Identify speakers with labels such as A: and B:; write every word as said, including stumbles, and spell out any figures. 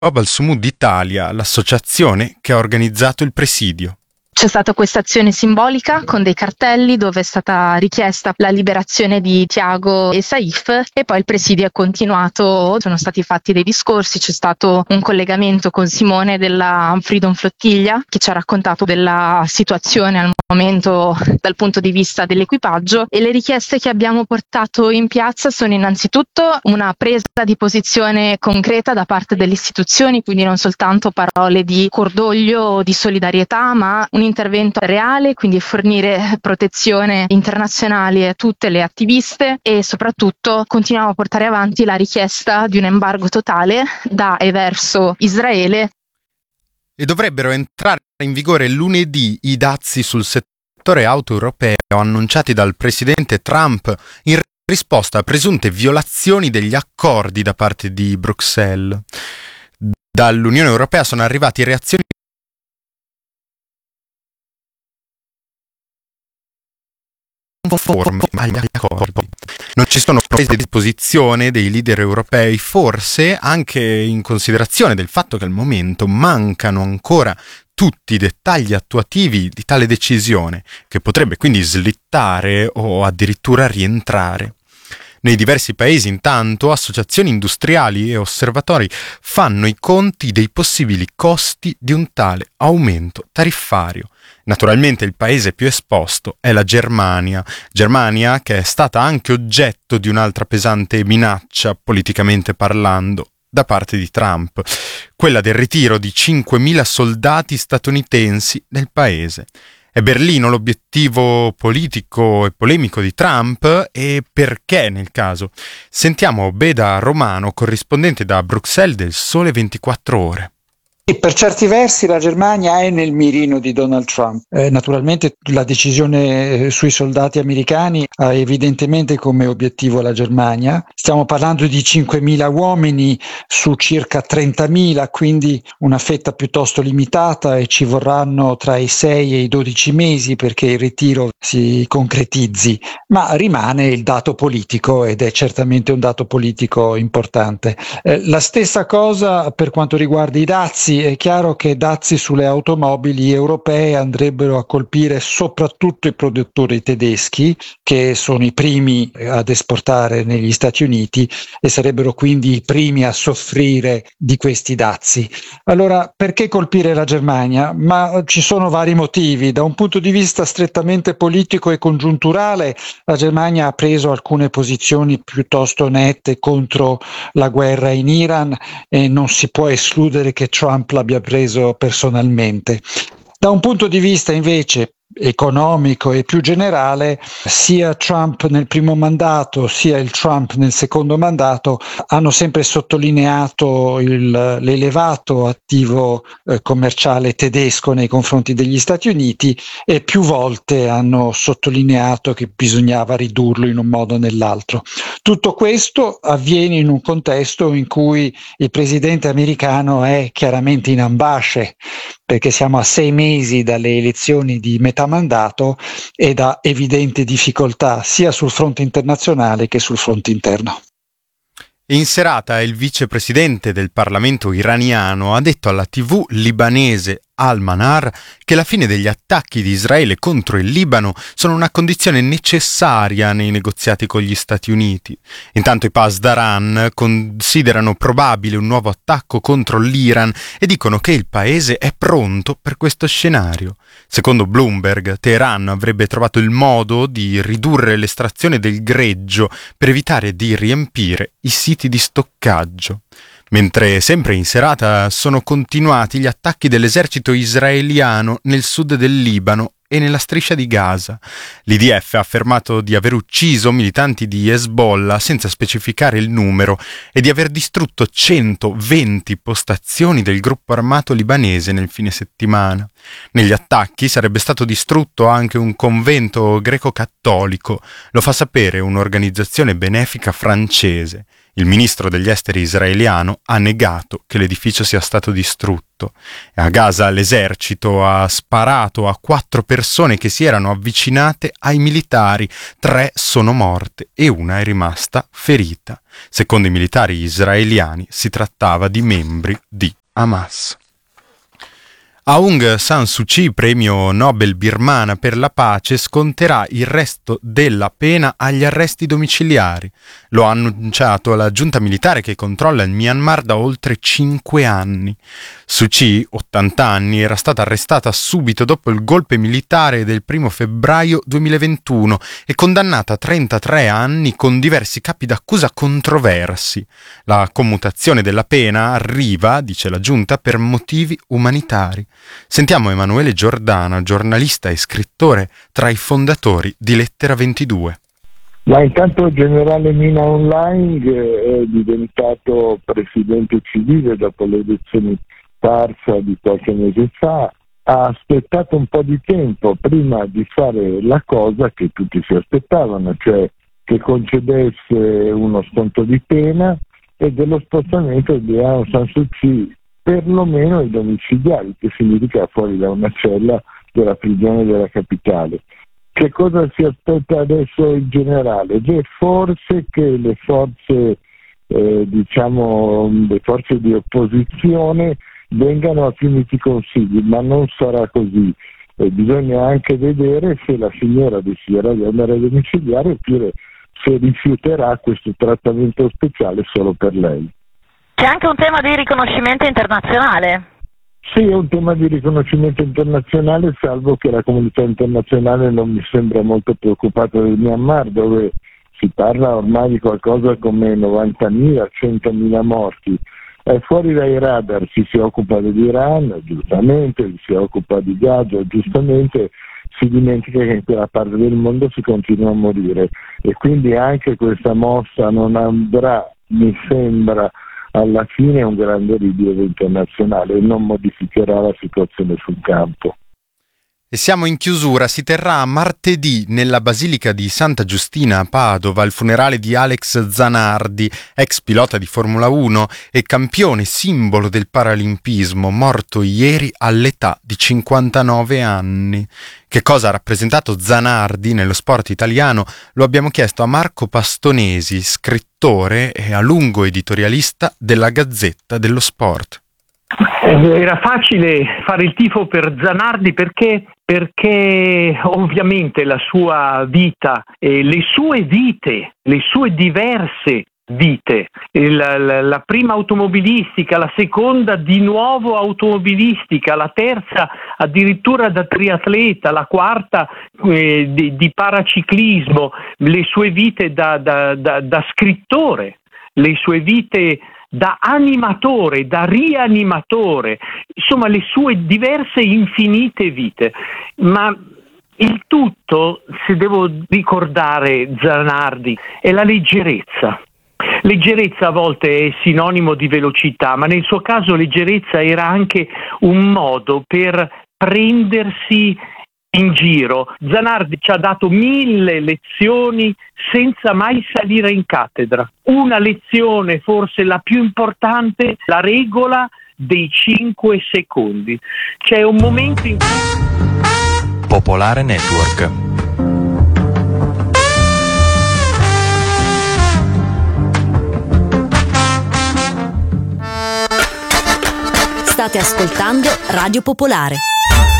A: Global Sumud Italia, l'associazione che ha organizzato il presidio.
B: C'è stata questa azione simbolica con dei cartelli dove è stata richiesta la liberazione di Tiago e Saif e poi il presidio è continuato, sono stati fatti dei discorsi, c'è stato un collegamento con Simone della Freedom Flottiglia che ci ha raccontato della situazione al momento dal punto di vista dell'equipaggio e le richieste che abbiamo portato in piazza sono innanzitutto una presa di posizione concreta da parte delle istituzioni, quindi non soltanto parole di cordoglio, di solidarietà, ma un intervento reale, quindi fornire protezione internazionale a tutte le attiviste e soprattutto continuiamo a portare avanti la richiesta di un embargo totale da e verso Israele.
A: E dovrebbero entrare in vigore lunedì i dazi sul settore auto europeo annunciati dal presidente Trump in risposta a presunte violazioni degli accordi da parte di Bruxelles. Dall'Unione Europea sono arrivati reazioni conformi agli accordi. Non ci sono prese di posizione dei leader europei, forse anche in considerazione del fatto che al momento mancano ancora tutti i dettagli attuativi di tale decisione, che potrebbe quindi slittare o addirittura rientrare. Nei diversi paesi, intanto, associazioni industriali e osservatori fanno i conti dei possibili costi di un tale aumento tariffario. Naturalmente il paese più esposto è la Germania, Germania che è stata anche oggetto di un'altra pesante minaccia, politicamente parlando, da parte di Trump, quella del ritiro di cinquemila soldati statunitensi nel paese. È Berlino l'obiettivo politico e polemico di Trump e perché nel caso? Sentiamo Beda Romano, corrispondente da Bruxelles del Sole ventiquattro Ore.
C: E per certi versi la Germania è nel mirino di Donald Trump. Eh, naturalmente la decisione sui soldati americani ha evidentemente come obiettivo la Germania. Stiamo parlando di cinquemila uomini su circa trentamila, quindi una fetta piuttosto limitata e ci vorranno tra i sei e i dodici mesi perché il ritiro si concretizzi. Ma rimane il dato politico ed è certamente un dato politico importante. Eh, la stessa cosa per quanto riguarda i dazi. È chiaro che dazi sulle automobili europee andrebbero a colpire soprattutto i produttori tedeschi, che sono i primi ad esportare negli Stati Uniti e sarebbero quindi i primi a soffrire di questi dazi. Allora, perché colpire la Germania? Ma ci sono vari motivi. Da un punto di vista strettamente politico e congiunturale, la Germania ha preso alcune posizioni piuttosto nette contro la guerra in Iran e non si può escludere che Trump l'abbia preso personalmente. Da un punto di vista invece economico e più generale, sia Trump nel primo mandato sia il Trump nel secondo mandato hanno sempre sottolineato il, l'elevato attivo eh, commerciale tedesco nei confronti degli Stati Uniti e più volte hanno sottolineato che bisognava ridurlo in un modo o nell'altro. Tutto questo avviene in un contesto in cui il presidente americano è chiaramente in ambasce, perché siamo a sei mesi dalle elezioni di metà mandato ed ha evidenti difficoltà sia sul fronte internazionale che sul fronte interno.
A: In serata il vicepresidente del Parlamento iraniano ha detto alla tivù libanese Al-Manar che la fine degli attacchi di Israele contro il Libano sono una condizione necessaria nei negoziati con gli Stati Uniti. Intanto i Pasdaran considerano probabile un nuovo attacco contro l'Iran e dicono che il paese è pronto per questo scenario. Secondo Bloomberg, Teheran avrebbe trovato il modo di ridurre l'estrazione del greggio per evitare di riempire i siti di stoccaggio. Mentre sempre in serata sono continuati gli attacchi dell'esercito israeliano nel sud del Libano e nella striscia di Gaza. L'I D F ha affermato di aver ucciso militanti di Hezbollah senza specificare il numero e di aver distrutto centoventi postazioni del gruppo armato libanese nel fine settimana. Negli attacchi sarebbe stato distrutto anche un convento greco-cattolico, lo fa sapere un'organizzazione benefica francese. Il ministro degli esteri israeliano ha negato che l'edificio sia stato distrutto. A Gaza l'esercito ha sparato a quattro persone che si erano avvicinate ai militari. Tre sono morte e una è rimasta ferita. Secondo i militari israeliani si trattava di membri di Hamas. Aung San Suu Kyi, premio Nobel birmana per la pace, sconterà il resto della pena agli arresti domiciliari. Lo ha annunciato la giunta militare che controlla il Myanmar da oltre cinque anni. Suu Kyi, ottanta anni, era stata arrestata subito dopo il golpe militare del primo febbraio duemilaventuno e condannata a trentatré anni con diversi capi d'accusa controversi. La commutazione della pena arriva, dice la giunta, per motivi umanitari. Sentiamo Emanuele Giordana, giornalista e scrittore, tra i fondatori di Lettera ventidue.
D: Ma intanto il generale Mina Aung Hlaing è diventato presidente civile dopo le elezioni sparsa di qualche mese fa. Ha aspettato un po' di tempo prima di fare la cosa che tutti si aspettavano, cioè che concedesse uno sconto di pena e dello spostamento di Aung San Suu Kyi perlomeno ai domiciliari, che significa fuori da una cella della prigione della capitale. Che cosa si aspetta adesso il generale? Beh, forse che le forze, eh, diciamo, le forze di opposizione vengano a finiti consigli, ma non sarà così. Eh, bisogna anche vedere se la signora deciderà di andare ai domiciliari oppure se rifiuterà questo trattamento speciale solo per lei.
E: C'è anche un tema di riconoscimento internazionale.
D: Sì, è un tema di riconoscimento internazionale, salvo che la comunità internazionale non mi sembra molto preoccupata del Myanmar, dove si parla ormai di qualcosa come novantamila, centomila morti. È fuori dai radar, ci si occupa dell'Iran, giustamente, ci si occupa di Gaza, giustamente, si dimentica che in quella parte del mondo si continua a morire. E quindi anche questa mossa non andrà, mi sembra, alla fine un grande rilievo internazionale e non modificherà la situazione sul campo.
A: E siamo in chiusura. Si terrà martedì nella Basilica di Santa Giustina a Padova il funerale di Alex Zanardi, ex pilota di Formula uno e campione simbolo del paralimpismo, morto ieri all'età di cinquantanove anni. Che cosa ha rappresentato Zanardi nello sport italiano lo abbiamo chiesto a Marco Pastonesi, scrittore e a lungo editorialista della Gazzetta dello Sport.
F: Era facile fare il tifo per Zanardi perché, perché ovviamente la sua vita, e le sue vite, le sue diverse vite, la, la, la prima automobilistica, la seconda di nuovo automobilistica, la terza addirittura da triatleta, la quarta eh, di, di paraciclismo, le sue vite da, da, da, da scrittore, le sue vite da animatore, da rianimatore, insomma le sue diverse infinite vite. Ma il tutto, se devo ricordare Zanardi, è la leggerezza. Leggerezza a volte è sinonimo di velocità, ma nel suo caso leggerezza era anche un modo per prendersi in giro. Zanardi ci ha dato mille lezioni senza mai salire in cattedra. Una lezione, forse la più importante, la regola dei cinque secondi. C'è un momento in cui...
G: Popolare Network.
H: State ascoltando Radio Popolare.